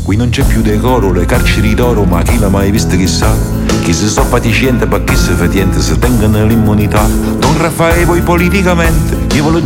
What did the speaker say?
Qui non c'è più decoro, le carceri d'oro, ma chi l'ha mai visto chissà? Chi si sto faticente, ma chi si fatiente, se tengono l'immunità. Don Raffaele, voi politicamente, io ve lo